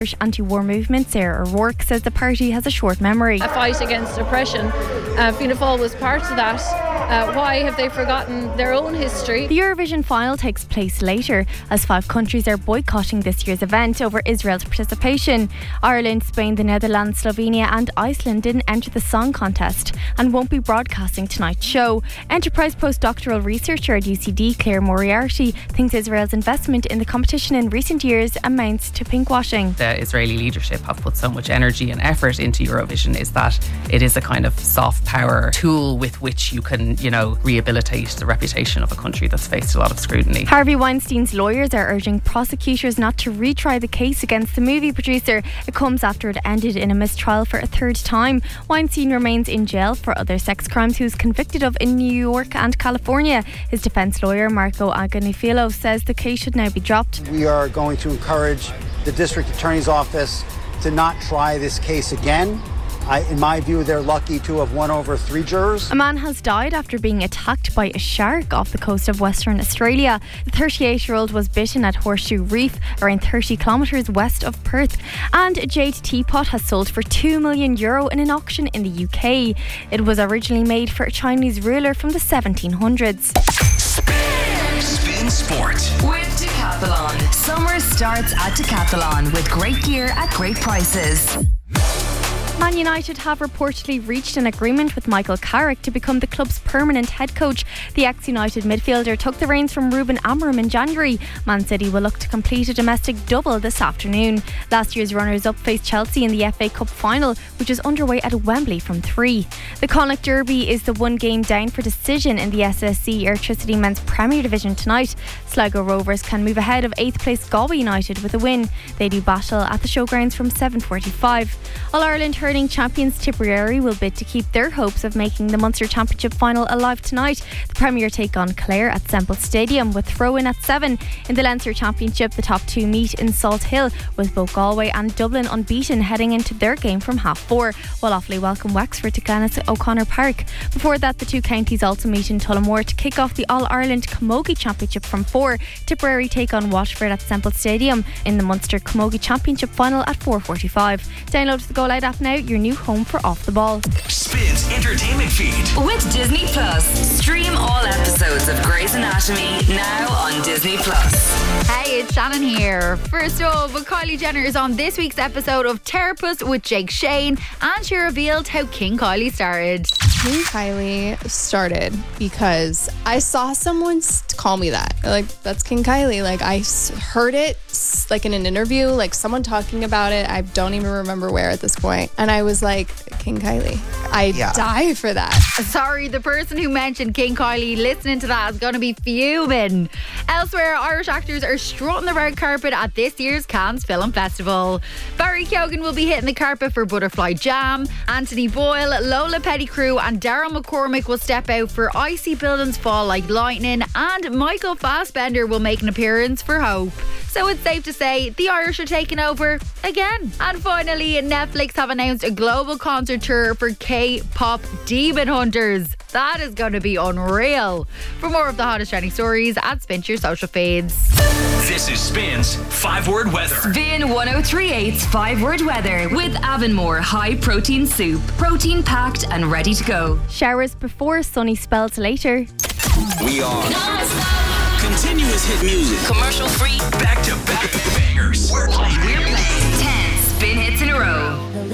Anti-war movement, Sarah O'Rourke, says the party has a short memory. A fight against oppression. Fianna Fáil was part of that. Why have they forgotten their own history? The Eurovision final takes place later as 5 countries are boycotting this year's event over Israel's participation. Ireland, Spain, the Netherlands, Slovenia and Iceland didn't enter the song contest and won't be broadcasting tonight's show. Enterprise postdoctoral researcher at UCD, Claire Moriarty, thinks Israel's investment in the competition in recent years amounts to pinkwashing. The Israeli leadership have put so much energy and effort into Eurovision is that it is a kind of soft power tool with which you can, rehabilitate the reputation of a country that's faced a lot of scrutiny. Harvey Weinstein's lawyers are urging prosecutors not to retry the case against the movie producer. It comes after it ended in a mistrial for a third time. Weinstein remains in jail for other sex crimes he was convicted of in New York and California. His defence lawyer, Marco Agonifilo, says the case should now be dropped. We are going to encourage the District Attorney's Office to not try this case again. In my view, they're lucky to have won over 3 jurors. A man has died after being attacked by a shark off the coast of Western Australia. The 38-year-old was bitten at Horseshoe Reef, around 30 kilometres west of Perth. And a jade teapot has sold for €2 million in an auction in the UK. It was originally made for a Chinese ruler from the 1700s. Spin Sport with Decathlon. Summer starts at Decathlon with great gear at great prices. Man United have reportedly reached an agreement with Michael Carrick to become the club's permanent head coach. The ex-United midfielder took the reins from Ruben Amorim in January. Man City will look to complete a domestic double this afternoon. Last year's runners-up faced Chelsea in the FA Cup final, which is underway at Wembley from 3. The Connacht Derby is the one game down for decision in the SSC Airtricity Men's Premier Division tonight. Sligo Rovers can move ahead of 8th place Galway United with a win. They do battle at the showgrounds from 7:45. All-Ireland hurling champions Tipperary will bid to keep their hopes of making the Munster Championship final alive tonight. The Premier take on Clare at Semple Stadium with throw-in at 7. In the Leinster Championship, the top 2 meet in Salt Hill with both Galway and Dublin unbeaten heading into their game from 4:30, while Offaly welcome Wexford to Glenys O'Connor Park. Before that, the 2 counties also meet in Tullamore to kick off the All-Ireland Camogie Championship from 4. Tipperary take on Waterford at Semple Stadium in the Munster Camogie Championship final at 4:45. Download the Go Loud app now, your new home for Off the Ball. Spins entertainment feed with Disney Plus. Stream all episodes of Grey's Anatomy now on Disney Plus. Hey, it's Shannon here. First up, Kylie Jenner is on this week's episode of Therapist with Jake Shane, and she revealed how King Kylie started. King Kylie started because I saw someone call me that. Like, that's King Kylie. Like, I heard it like in an interview, like someone talking about it. I don't even remember where at this point. And I was like, King Kylie. I die for that. Sorry, the person who mentioned King Kylie listening to that is going to be fuming. Elsewhere, Irish actors are strutting the red carpet at this year's Cannes Film Festival. Barry Keoghan will be hitting the carpet for Butterfly Jam. Anthony Boyle, Lola Pettigrew and Daryl McCormick will step out for Icy Buildings Fall Like Lightning, and Michael Fassbender will make an appearance for Hope. So it's safe to say the Irish are taking over again. And finally, Netflix have announced a global concert tour for K-pop Demon Hunters. That is going to be unreal. For more of the hottest trending stories, Spin your social feeds. This is Spin's 5-word weather. Spin 1038's 5-word weather with Avonmore High Protein Soup. Protein packed and ready to go. Showers before, sunny spells later. We are continuous hit music. Commercial free. Back to back bangers. We're playing 10 spin hits in a row.